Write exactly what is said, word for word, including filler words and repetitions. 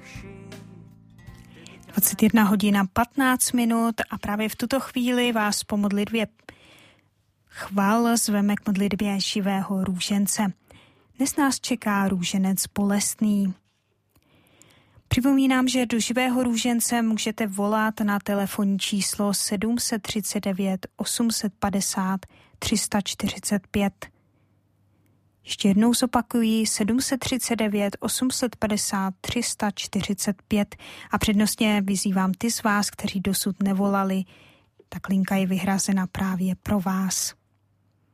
dvacet jedna hodina patnáct minut a právě v tuto chvíli vás po modlitbě chval zveme k modlitbě živého růžence. Dnes nás čeká růženec bolestný. Připomínám, že do živého růžence můžete volat na telefonní číslo sedm set třicet devět osm set padesát tři sta čtyřicet pět. Ještě jednou zopakuji sedm set třicet devět osm set padesát tři sta čtyřicet pět a přednostně vyzývám ty z vás, kteří dosud nevolali, tak linka je vyhrazena právě pro vás.